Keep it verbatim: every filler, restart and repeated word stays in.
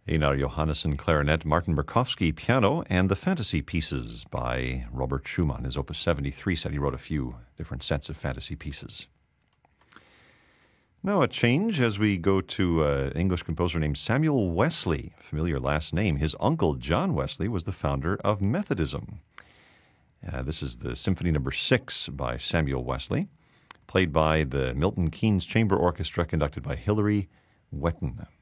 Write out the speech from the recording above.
Einar Johannesson clarinet, Martin Berkowski piano, and the Fantasy Pieces by Robert Schumann, his Opus seventy-three set. He wrote a few different sets of fantasy pieces. Now a change as we go to an English composer named Samuel Wesley, familiar last name. His uncle, John Wesley, was the founder of Methodism. Uh, this is the Symphony Number Six by Samuel Wesley, played by the Milton Keynes Chamber Orchestra, conducted by Hilary Wetton.